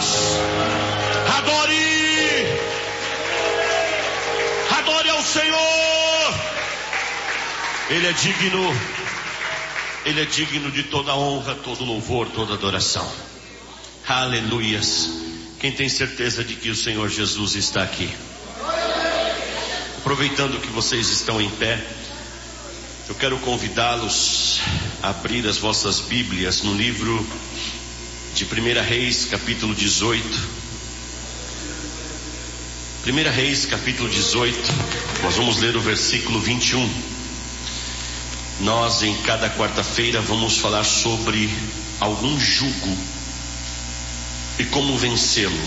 Adore ao Senhor. Ele é digno de toda honra, todo louvor, toda adoração. Aleluias. Quem tem certeza de que o Senhor Jesus está aqui? Aproveitando que vocês estão em pé, eu quero convidá-los a abrir as vossas Bíblias no livro de 1 Reis, capítulo 18. 1 Reis, capítulo 18, nós vamos ler o versículo 21. Nós, em cada quarta-feira, vamos falar sobre algum jugo e como vencê-lo.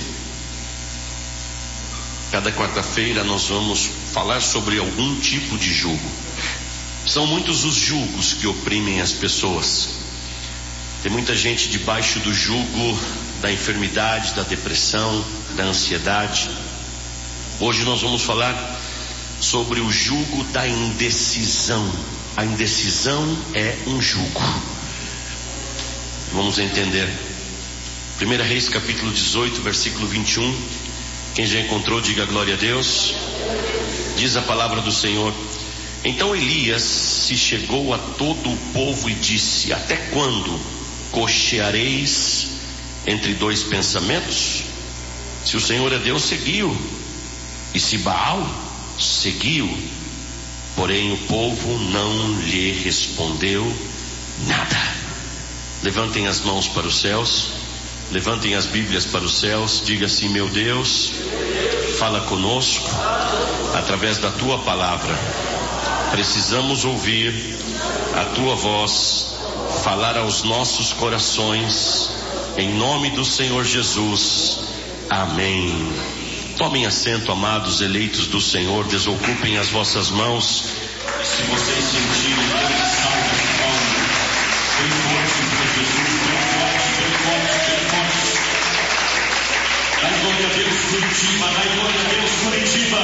Cada quarta-feira nós vamos falar sobre algum tipo de jugo. São muitos os jugos que oprimem as pessoas. Tem muita gente debaixo do jugo da enfermidade, da depressão, da ansiedade. Hoje nós vamos falar sobre o jugo da indecisão. A indecisão é um jugo. Vamos entender. 1 Reis capítulo 18, versículo 21. Quem já encontrou, diga glória a Deus. Diz a palavra do Senhor: então Elias se chegou a todo o povo e disse: até quando cocheareis entre dois pensamentos? Se o Senhor é Deus, seguiu. E se Baal, seguiu. Porém o povo não lhe respondeu nada. Levantem as mãos para os céus. Levantem as Bíblias para os céus. Diga assim: meu Deus, fala conosco através da tua palavra. Precisamos ouvir a tua voz falar aos nossos corações, em nome do Senhor Jesus. Amém. Tomem assento, amados eleitos do Senhor, desocupem as vossas mãos. E se vocês sentirem aquele salve de palmas, bem forte para Jesus, bem forte, bem forte, bem forte. Dai glória a Deus, Curitiba, dai glória a Deus, Curitiba.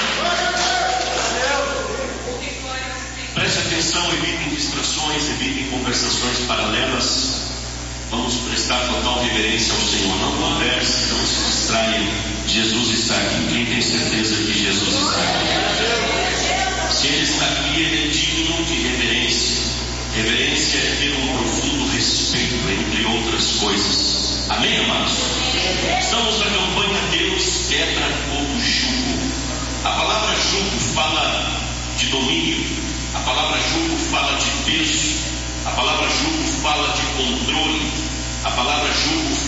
Preste atenção, evitem distrações, evitem conversações paralelas. Vamos prestar total reverência ao Senhor. Não converse, não se distraia. Jesus está aqui. Quem tem certeza que Jesus está aqui? Se Ele está aqui, Ele é digno de reverência. Reverência é ter um profundo respeito, entre outras coisas. Amém, amados? Estamos na campanha Deus quebra todo jugo. A palavra jugo fala de domínio. A palavra jugo fala de peso. A palavra jugo fala de controle. A palavra jugo